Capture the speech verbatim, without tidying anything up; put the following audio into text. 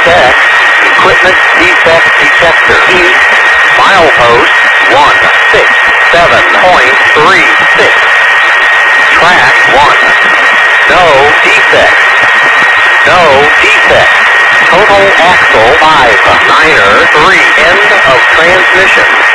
check. Equipment defect detector. E. Milepost one six seven point three six. Track one. No defect. No defect. Total axle five niner three. End of transmission.